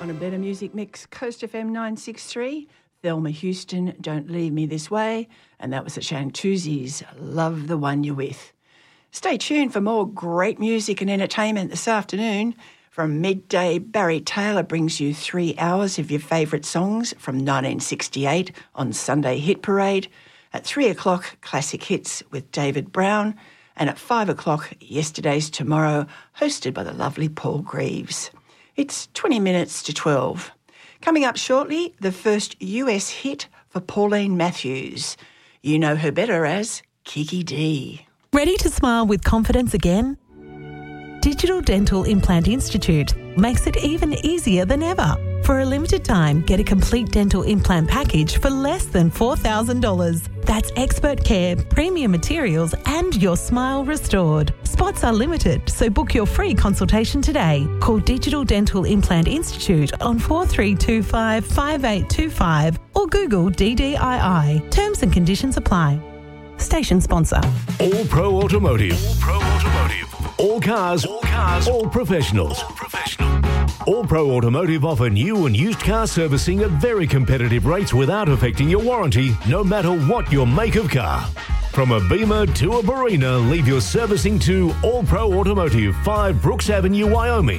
On a better music mix, Coast FM 963, Thelma Houston, Don't Leave Me This Way, and that was the Shantuzis, Love the One You're With. Stay tuned for more great music and entertainment this afternoon. From midday, Barry Taylor brings you 3 hours of your favourite songs from 1968 on Sunday Hit Parade. At 3 o'clock, Classic Hits with David Brown. And at 5 o'clock, Yesterday's Tomorrow, hosted by the lovely Paul Greaves. It's 20 minutes to 12. Coming up shortly, the first US hit for Pauline Matthews. You know her better as Kiki D. Ready to smile with confidence again? Digital Dental Implant Institute makes it even easier than ever. For a limited time, get a complete dental implant package for less than $4,000. That's expert care, premium materials, and your smile restored. Spots are limited, so book your free consultation today. Call Digital Dental Implant Institute on 4325 5825 or Google DDII. Terms and conditions apply. Station sponsor. All Pro Automotive. All Pro Automotive. All cars. All cars. All professionals. All professional. All Pro Automotive offer new and used car servicing at very competitive rates without affecting your warranty, no matter what your make of car. From a Beamer to a Barina, leave your servicing to All Pro Automotive, 5 Brooks Avenue, Wyoming,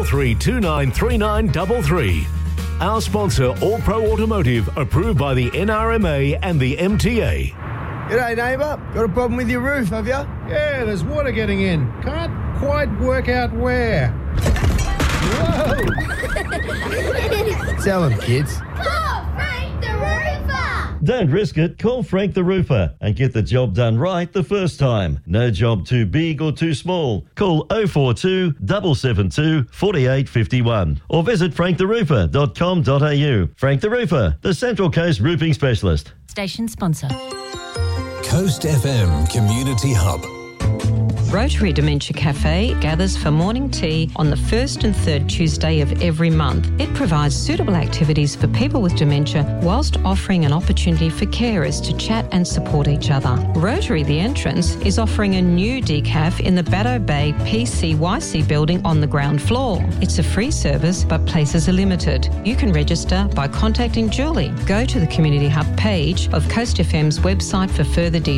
43293933. Our sponsor, All Pro Automotive, approved by the NRMA and the MTA. G'day, neighbour. Got a problem with your roof, have you? Yeah, there's water getting in. Can't quite work out where. Whoa! Tell them, kids. Call Frank the Roofer! Don't risk it. Call Frank the Roofer and get the job done right the first time. No job too big or too small. Call 042 772 4851 or visit franktheroofer.com.au. Frank the Roofer, the Central Coast roofing specialist. Station sponsor. Coast FM Community Hub. Rotary Dementia Cafe gathers for morning tea on the first and third Tuesday of every month. It provides suitable activities for people with dementia whilst offering an opportunity for carers to chat and support each other. Rotary The Entrance is offering a new decaf in the Baddo Bay PCYC building on the ground floor. It's a free service, but places are limited. You can register by contacting Julie. Go to the Community Hub page of Coast FM's website for further details.